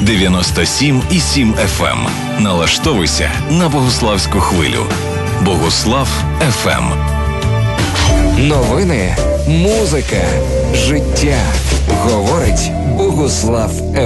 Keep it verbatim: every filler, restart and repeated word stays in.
дев'яносто сім і сім еф ем. Налаштовуйся на Богуславську хвилю. Богуслав еф ем. Новини, музика, життя. Говорить Богуслав еф ем.